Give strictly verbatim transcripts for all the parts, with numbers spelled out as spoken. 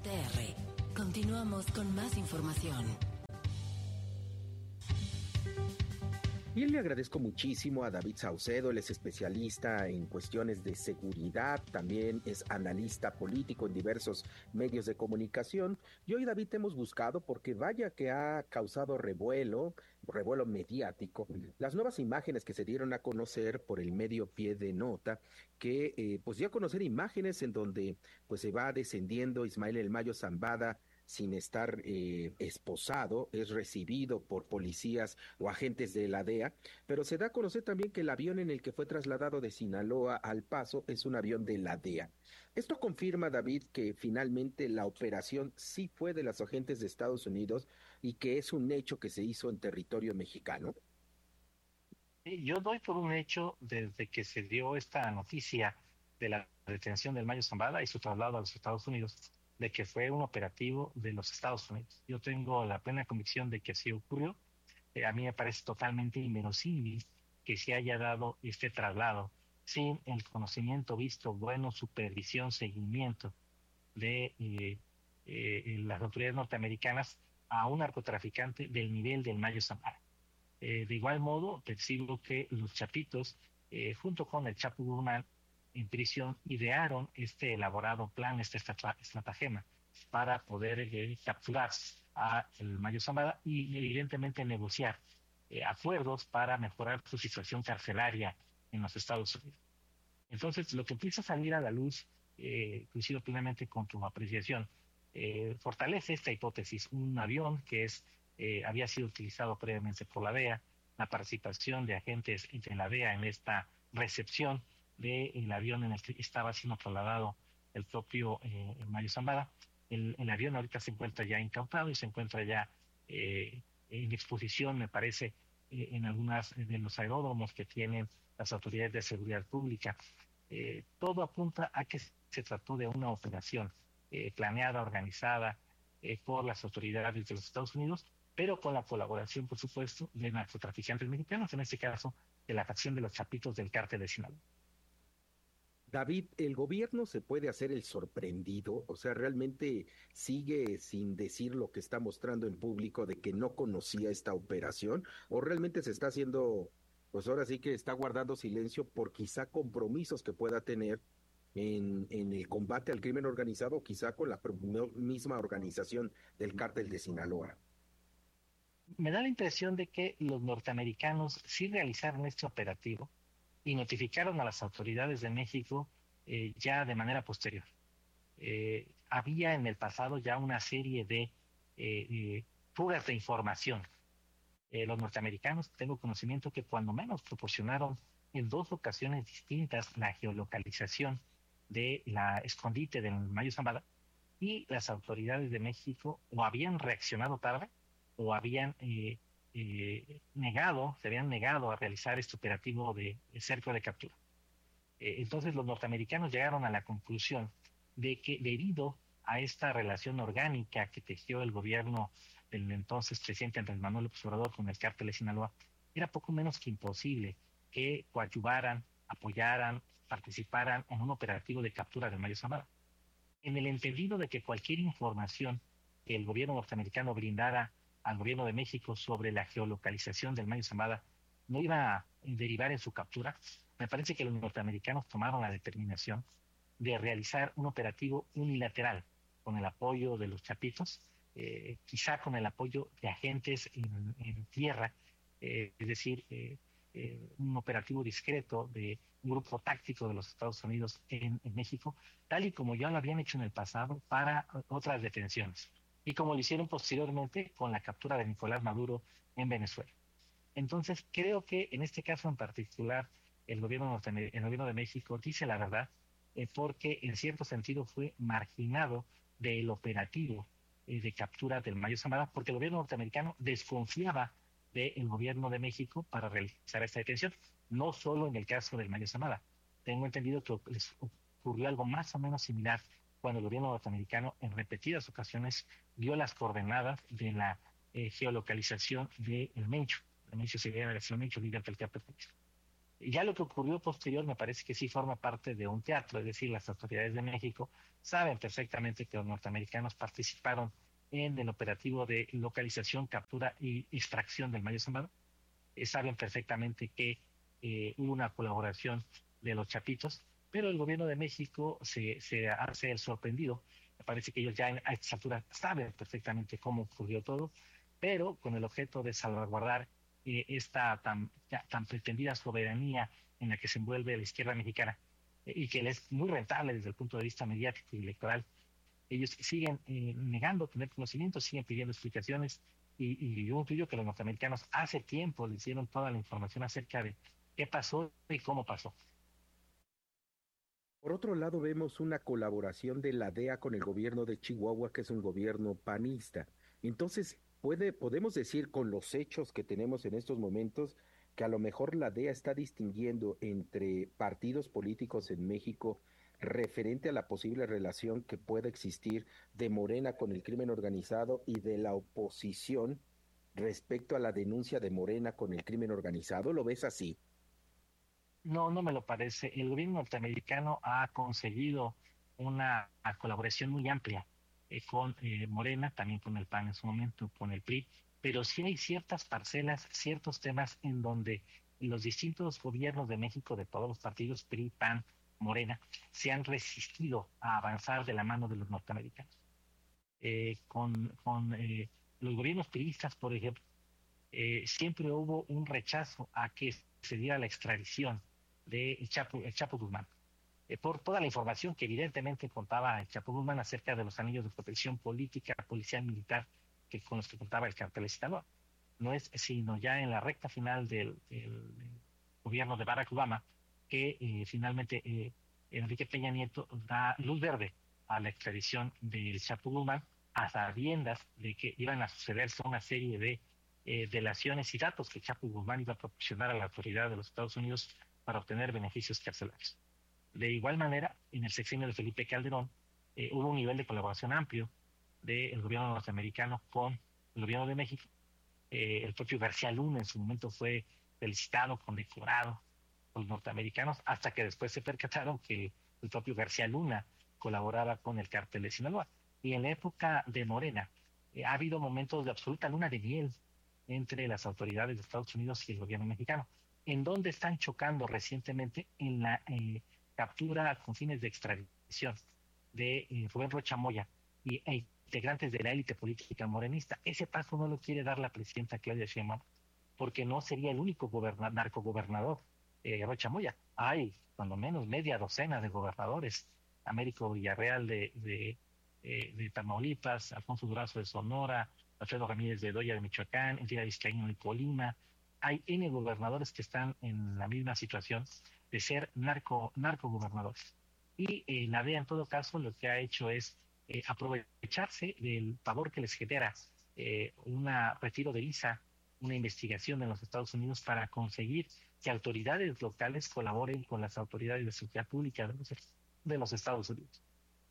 T R. Continuamos con más información. Bien, le agradezco muchísimo a David Saucedo. Él es especialista en cuestiones de seguridad, también es analista político en diversos medios de comunicación. Y hoy, David, te hemos buscado porque vaya que ha causado revuelo, revuelo mediático, las nuevas imágenes que se dieron a conocer por el medio Pie de Nota, que eh, pues dio a conocer imágenes en donde pues se va descendiendo Ismael El Mayo Zambada sin estar eh, esposado, es recibido por policías o agentes de la D E A, pero se da a conocer también que el avión en el que fue trasladado de Sinaloa al Paso es un avión de la D E A. Esto confirma, David, que finalmente la operación sí fue de los agentes de Estados Unidos y que es un hecho que se hizo en territorio mexicano. Sí, yo doy por un hecho desde que se dio esta noticia de la detención del Mayo Zambada y su traslado a los Estados Unidos, de que fue un operativo de los Estados Unidos. Yo tengo la plena convicción de que así ocurrió. Eh, a mí me parece totalmente inverosímil que se haya dado este traslado sin el conocimiento visto, bueno, supervisión, seguimiento de eh, eh, las autoridades norteamericanas a un narcotraficante del nivel del Mayo Zambada. Eh, de igual modo, percibo que los Chapitos, eh, junto con el Chapo Guzmán, en prisión, idearon este elaborado plan, este estratagema, para poder eh, capturar a el Mayo Zambada y evidentemente negociar eh, acuerdos para mejorar su situación carcelaria en los Estados Unidos. Entonces, lo que empieza a salir a la luz, eh, coincido plenamente con tu apreciación, eh, fortalece esta hipótesis. Un avión que es eh, había sido utilizado previamente por la D E A, la participación de agentes de la D E A en esta recepción del avión en el que estaba siendo trasladado el propio eh, Mayo Zambada. El, el avión ahorita se encuentra ya incautado y se encuentra ya eh, en exposición, me parece, eh, en algunas de los aeródromos que tienen las autoridades de seguridad pública. Eh, todo apunta a que se trató de una operación eh, planeada, organizada eh, por las autoridades de los Estados Unidos, pero con la colaboración, por supuesto, de narcotraficantes mexicanos, en este caso, de la facción de los Chapitos del Cártel de Sinaloa. David, ¿el gobierno se puede hacer el sorprendido? O sea, ¿realmente sigue sin decir lo que está mostrando en público de que no conocía esta operación? ¿O realmente se está haciendo, pues ahora sí que está guardando silencio por quizá compromisos que pueda tener en, en el combate al crimen organizado, o quizá con la misma organización del Cártel de Sinaloa? Me da la impresión de que los norteamericanos sí realizaron este operativo y notificaron a las autoridades de México eh, ya de manera posterior. Eh, había en el pasado ya una serie de eh, eh, fugas de información. Eh, los norteamericanos, tengo conocimiento que cuando menos proporcionaron en dos ocasiones distintas la geolocalización de la escondite del Mayo Zambada, y las autoridades de México o habían reaccionado tarde o habían eh, eh, negado, se habían negado a realizar este operativo de, de cerco de captura. Eh, entonces los norteamericanos llegaron a la conclusión de que debido a esta relación orgánica que tejió el gobierno del entonces presidente Andrés Manuel López Obrador con el Cártel de Sinaloa, era poco menos que imposible que coadyuvaran, apoyaran, participaran en un operativo de captura del Mayo Zambada. En el entendido de que cualquier información que el gobierno norteamericano brindara al gobierno de México sobre la geolocalización del Mayo Zambada no iba a derivar en su captura, me parece que los norteamericanos tomaron la determinación de realizar un operativo unilateral con el apoyo de los Chapitos, eh, quizá con el apoyo de agentes en, en tierra, eh, es decir, eh, eh, un operativo discreto de un grupo táctico de los Estados Unidos en, en México, tal y como ya lo habían hecho en el pasado para otras detenciones, y como lo hicieron posteriormente con la captura de Nicolás Maduro en Venezuela. Entonces, creo que en este caso en particular, el gobierno, norteamer- el gobierno de México dice la verdad, eh, porque en cierto sentido fue marginado del operativo eh, de captura del Mayo Zambada, porque el gobierno norteamericano desconfiaba del gobierno de México para realizar esta detención, no solo en el caso del Mayo Zambada. Tengo entendido que les ocurrió algo más o menos similar cuando el gobierno norteamericano en repetidas ocasiones dio las coordenadas de la eh, geolocalización del Mencho. El Mencho se llama el Mencho, líder del Cártel. Ya lo que ocurrió posterior me parece que sí forma parte de un teatro, es decir, las autoridades de México saben perfectamente que los norteamericanos participaron en el operativo de localización, captura y extracción del Mayo Zambada. Eh, saben perfectamente que eh, hubo una colaboración de los chapitos, pero el gobierno de México se, se hace el sorprendido. Me parece que ellos ya en, a esta altura saben perfectamente cómo ocurrió todo, pero con el objeto de salvaguardar eh, esta tan, ya, tan pretendida soberanía en la que se envuelve la izquierda mexicana eh, y que les es muy rentable desde el punto de vista mediático y electoral. Ellos siguen eh, negando tener conocimiento, siguen pidiendo explicaciones y, y yo intuyo que los norteamericanos hace tiempo les dieron toda la información acerca de qué pasó y cómo pasó. Por otro lado, vemos una colaboración de la D E A con el gobierno de Chihuahua, que es un gobierno panista. Entonces, puede, podemos decir con los hechos que tenemos en estos momentos que a lo mejor la D E A está distinguiendo entre partidos políticos en México referente a la posible relación que pueda existir de Morena con el crimen organizado y de la oposición respecto a la denuncia de Morena con el crimen organizado. ¿Lo ves así? No, no me lo parece. El gobierno norteamericano ha conseguido una colaboración muy amplia eh, con eh, Morena, también con el P A N en su momento, con el P R I, pero sí hay ciertas parcelas, ciertos temas en donde los distintos gobiernos de México, de todos los partidos, P R I, P A N, Morena, se han resistido a avanzar de la mano de los norteamericanos. Eh, con con eh, los gobiernos priistas, por ejemplo, eh, siempre hubo un rechazo a que se diera la extradición de el Chapo, el Chapo Guzmán, eh, por toda la información que evidentemente contaba el Chapo Guzmán acerca de los anillos de protección política, policial, militar, que con los que contaba el cartel de Sinaloa. No es sino ya en la recta final del, del, del gobierno de Barack Obama que eh, finalmente eh, Enrique Peña Nieto da luz verde a la extradición del Chapo Guzmán a sabiendas de que iban a sucederse una serie de eh, delaciones y datos que Chapo Guzmán iba a proporcionar a la autoridad de los Estados Unidos para obtener beneficios carcelarios. De igual manera, en el sexenio de Felipe Calderón eh, hubo un nivel de colaboración amplio del gobierno norteamericano con el gobierno de México. Eh, el propio García Luna en su momento fue felicitado, condecorado por los norteamericanos, hasta que después se percataron que el propio García Luna colaboraba con el cártel de Sinaloa. Y en la época de Morena eh, ha habido momentos de absoluta luna de miel entre las autoridades de Estados Unidos y el gobierno mexicano, en donde están chocando recientemente en la eh, captura con fines de extradición de eh, Rubén Rocha Moya y, e integrantes de la élite política morenista. Ese paso no lo quiere dar la presidenta Claudia Sheinbaum, porque no sería el único goberna, narcogobernador eh, Rocha Moya. Hay cuando menos media docena de gobernadores. Américo Villarreal de, de, eh, de Tamaulipas, Alfonso Durazo de Sonora, Alfredo Ramírez de Doya de Michoacán, Elvira Vizcaíno de Colima. Hay N gobernadores que están en la misma situación de ser narco, narcogobernadores. Y eh, la D E A en todo caso lo que ha hecho es eh, aprovecharse del favor que les genera eh, un retiro de visa, una investigación en los Estados Unidos para conseguir que autoridades locales colaboren con las autoridades de seguridad pública de los, de los Estados Unidos.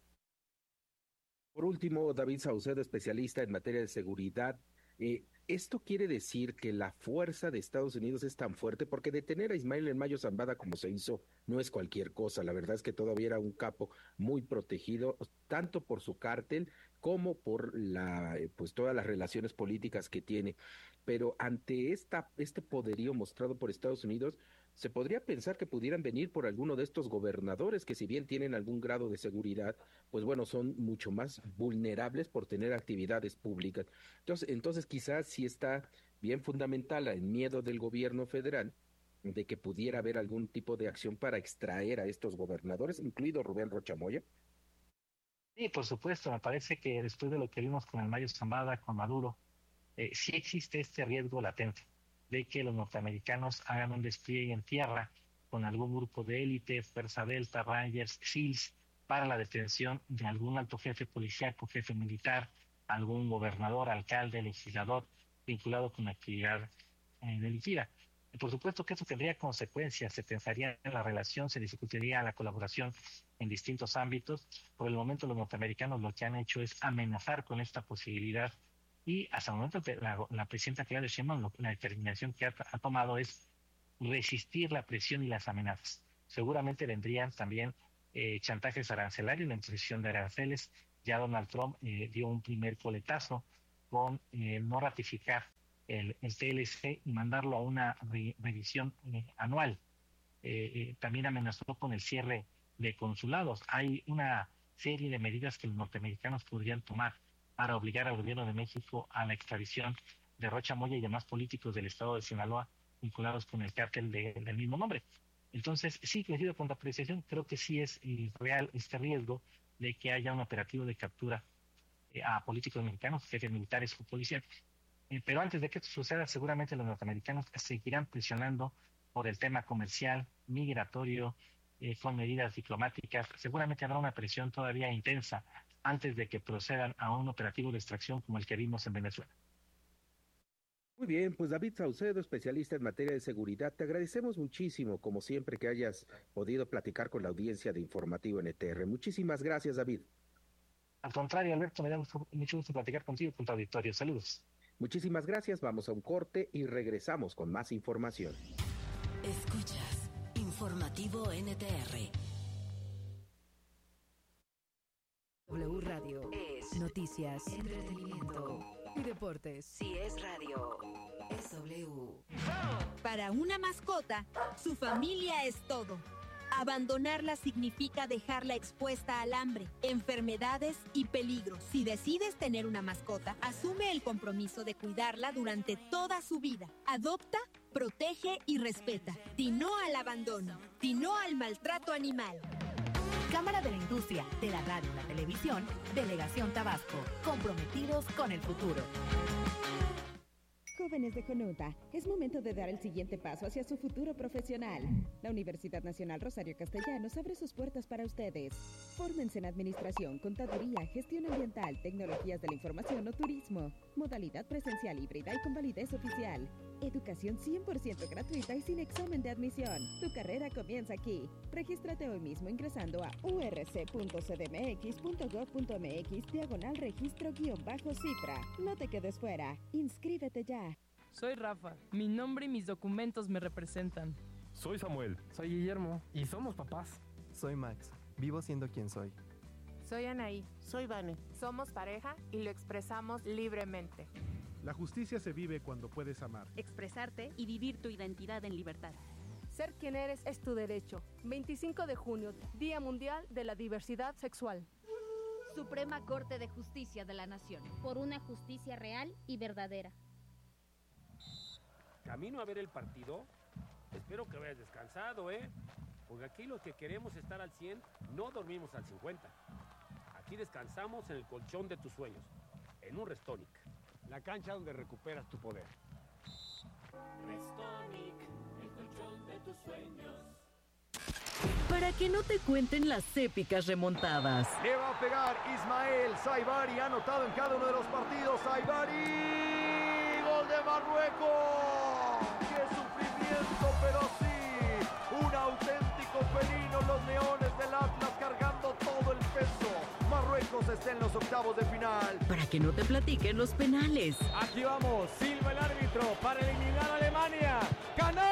Por último, David Saucedo, especialista en materia de seguridad. Eh, ¿esto quiere decir que la fuerza de Estados Unidos es tan fuerte? Porque detener a Ismael en Mayo Zambada como se hizo no es cualquier cosa. La verdad es que todavía era un capo muy protegido, tanto por su cártel como por la, eh, pues todas las relaciones políticas que tiene. Pero ante esta, este poderío mostrado por Estados Unidos, se podría pensar que pudieran venir por alguno de estos gobernadores que si bien tienen algún grado de seguridad, pues bueno, son mucho más vulnerables por tener actividades públicas. Entonces, entonces quizás sí está bien fundamental el miedo del gobierno federal de que pudiera haber algún tipo de acción para extraer a estos gobernadores, incluido Rubén Rocha Moya. Sí, por supuesto, me parece que después de lo que vimos con el Mayo Zambada, con Maduro, eh, sí existe este riesgo latente de que los norteamericanos hagan un despliegue en tierra con algún grupo de élite, Fuerza Delta, Rangers, SEALs, para la detención de algún alto jefe policíaco, jefe militar, algún gobernador, alcalde, legislador vinculado con la actividad eh, delictiva. Y por supuesto que eso tendría consecuencias, se pensaría en la relación, se discutiría la colaboración en distintos ámbitos. Por el momento los norteamericanos lo que han hecho es amenazar con esta posibilidad y hasta el momento la, la presidenta Claudia Sheinbaum la determinación que ha, ha tomado es resistir la presión y las amenazas. Seguramente vendrían también eh, chantajes arancelarios, la imposición de aranceles. Ya Donald Trump eh, dio un primer coletazo con eh, no ratificar el, el T L C y mandarlo a una re, revisión eh, anual. Eh, eh, también amenazó con el cierre de consulados. Hay una serie de medidas que los norteamericanos podrían tomar para obligar al gobierno de México a la extradición de Rocha Moya y demás políticos del estado de Sinaloa vinculados con el cártel de, del mismo nombre. Entonces, sí, coincido con la apreciación, creo que sí es eh, real este riesgo de que haya un operativo de captura eh, a políticos mexicanos, jefes militares o policías. Eh, pero antes de que esto suceda, seguramente los norteamericanos seguirán presionando por el tema comercial, migratorio, eh, con medidas diplomáticas. Seguramente habrá una presión todavía intensa antes de que procedan a un operativo de extracción como el que vimos en Venezuela. Muy bien, pues David Saucedo, especialista en materia de seguridad, te agradecemos muchísimo, como siempre, que hayas podido platicar con la audiencia de Informativo N T R. Muchísimas gracias, David. Al contrario, Alberto, me da mucho, mucho gusto platicar contigo y con tu auditorio. Saludos. Muchísimas gracias, vamos a un corte y regresamos con más información. Escuchas Informativo N T R. W Radio es noticias, entretenimiento y deportes. Si es radio, es W. Para una mascota, su familia es todo. Abandonarla significa dejarla expuesta al hambre, enfermedades y peligros. Si decides tener una mascota, asume el compromiso de cuidarla durante toda su vida. Adopta, protege y respeta. Di no al abandono. Di no al maltrato animal. Cámara de la Industria, de la Radio y la Televisión, Delegación Tabasco, comprometidos con el futuro. Jóvenes de Jonuta, es momento de dar el siguiente paso hacia su futuro profesional. La Universidad Nacional Rosario Castellanos abre sus puertas para ustedes. Fórmense en Administración, Contaduría, Gestión Ambiental, Tecnologías de la Información o Turismo. Modalidad presencial híbrida y con validez oficial. Educación cien por ciento gratuita y sin examen de admisión. Tu carrera comienza aquí. Regístrate hoy mismo ingresando a u r c punto c d m x punto gob punto m x diagonal registro guión bajo cifra. No te quedes fuera. Inscríbete ya. Soy Rafa. Mi nombre y mis documentos me representan. Soy Samuel. Soy Guillermo. Y somos papás. Soy Max. Vivo siendo quien soy. Soy Anaí. Soy Vane. Somos pareja y lo expresamos libremente. La justicia se vive cuando puedes amar, expresarte y vivir tu identidad en libertad. Ser quien eres es tu derecho. veinticinco de junio, Día Mundial de la Diversidad Sexual. Suprema Corte de Justicia de la Nación. Por una justicia real y verdadera. Camino a ver el partido. Espero que vayas descansado, ¿eh? Porque aquí los que queremos estar al cien no dormimos al cincuenta. Aquí descansamos en el colchón de tus sueños, en un Restonic. La cancha donde recuperas tu poder. Restonic, el colchón de tus sueños. Para que no te cuenten las épicas remontadas. Le va a pegar Ismael Saibari, anotado en cada uno de los partidos. Saibari, gol de Marruecos. ¡Qué sufrimiento, pero sí! Un auténtico felino, los leones del Atlas cargando todo el peso. Marruecos está en los octavos de final. Para que no te platiquen los penales. Aquí vamos, silba el árbitro para eliminar a Alemania. ¡Ganó!